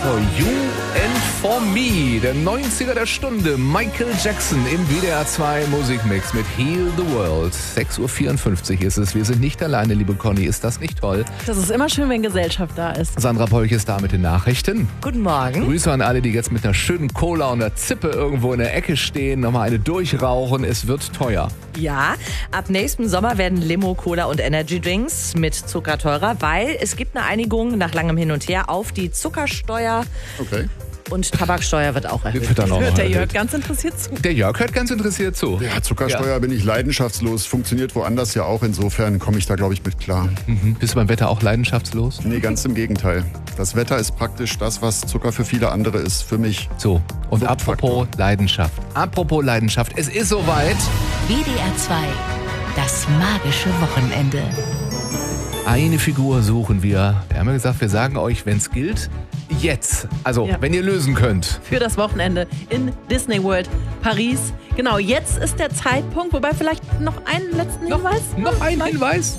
For You and For Me, der 90er der Stunde. Michael Jackson im WDR 2 Musikmix mit Heal the World. 6.54 Uhr ist es. Wir sind nicht alleine, liebe Conny. Ist das nicht toll? Das ist immer schön, wenn Gesellschaft da ist. Sandra Polch ist da mit den Nachrichten. Guten Morgen. Grüße an alle, die jetzt mit einer schönen Cola und einer Zippe irgendwo in der Ecke stehen. Nochmal eine durchrauchen. Es wird teuer. Ja, ab nächstem Sommer werden Limo, Cola und Energy Drinks mit Zucker teurer, weil es gibt eine Einigung nach langem Hin und Her auf die Zuckersteuer. Okay. Und Tabaksteuer wird auch erhöht. Wird dann auch Hört noch der erhöht. Jörg ganz interessiert zu. Der Jörg hört ganz interessiert zu. Ja, Zuckersteuer bin ich leidenschaftslos. Funktioniert woanders ja auch. Insofern komme ich da, glaube ich, mit klar. Bist du beim Wetter auch leidenschaftslos? Nee, ganz im Gegenteil. Das Wetter ist praktisch das, was Zucker für viele andere ist. Für mich. So, und Suchtfaktor. apropos Leidenschaft. Apropos Leidenschaft, es ist soweit. WDR 2, das magische Wochenende. Eine Figur suchen wir. Wir haben ja gesagt, wir sagen euch, wenn es gilt, jetzt. Also, Ja. wenn ihr lösen könnt. Für das Wochenende in Disney World Paris. Genau, jetzt ist der Zeitpunkt, wobei vielleicht noch einen letzten Hinweis. Noch ein Hinweis.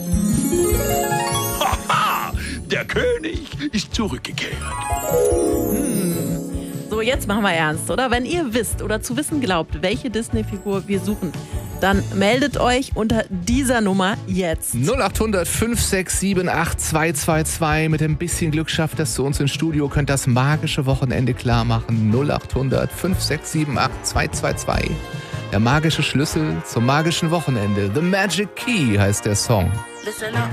Der König ist zurückgekehrt. So, jetzt machen wir ernst, oder? Wenn ihr wisst oder zu wissen glaubt, welche Disney-Figur wir suchen, dann meldet euch unter dieser Nummer jetzt. 0800 567 8222. Mit ein bisschen Glück schafft das zu uns ins Studio. Könnt das magische Wochenende klar machen. 0800 567 8222. Der magische Schlüssel zum magischen Wochenende. The Magic Key heißt der Song. Listen up.